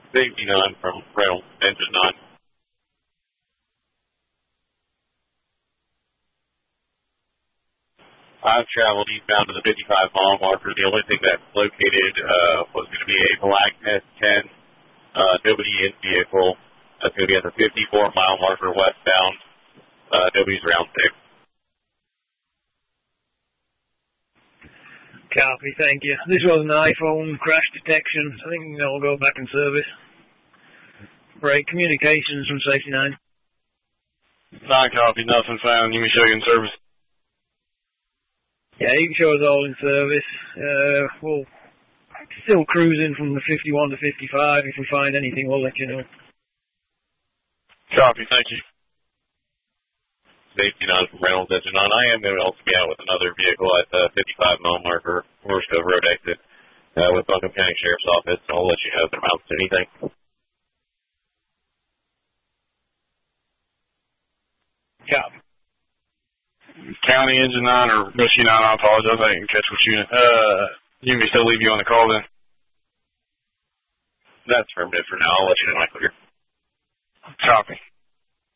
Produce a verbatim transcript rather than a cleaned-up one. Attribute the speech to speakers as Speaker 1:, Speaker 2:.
Speaker 1: Safety nine from Reynolds, engine nine. I've traveled eastbound to the fifty-five mile marker. The only thing that's located uh, was going to be a black S ten, uh, nobody in vehicle. That's going to be at the fifty-four mile marker westbound. Uh, nobody's around six.
Speaker 2: Copy, thank you. This was an iPhone crash detection. I think they'll go back in service. Break communications from Safety nine.
Speaker 3: Nine copy, nothing found. You may show you in service.
Speaker 2: Yeah, you can show us all in service. Uh, we'll still cruising from the fifty-one to fifty-five. If we find anything, we'll let you know.
Speaker 3: Copy, thank you.
Speaker 1: Safety nine from Reynolds, engine nine. I am going to also be out with another vehicle at the fifty-five mile marker, Morse Cove Road exit, uh, with Buncombe County Sheriff's Office. I'll let you know if it amounts to anything.
Speaker 2: Copy.
Speaker 3: County engine nine or Rescue nine, I apologize. I didn't catch what unit. Uh, you may still leave you on the call then?
Speaker 1: That's affirmative for now. I'll let you know when I clear.
Speaker 3: Copy.